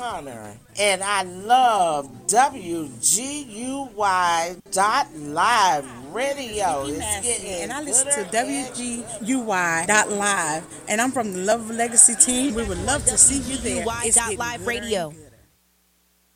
Hunter, and I love WGUY.live radio. And I listen to WGUY.live, and I'm from the Love Legacy team. We would love to see you there. WGUY.live radio.